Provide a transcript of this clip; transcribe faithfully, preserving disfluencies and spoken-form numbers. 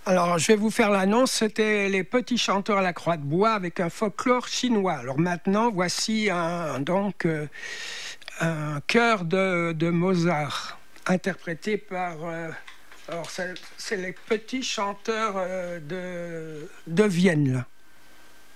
Alors, je vais vous faire l'annonce. C'était les petits chanteurs à la Croix de Bois avec un folklore chinois. Alors maintenant, voici un, donc euh, un chœur de, de Mozart, interprété par... euh, alors, c'est, c'est les petits chanteurs euh, de, de Vienne, là.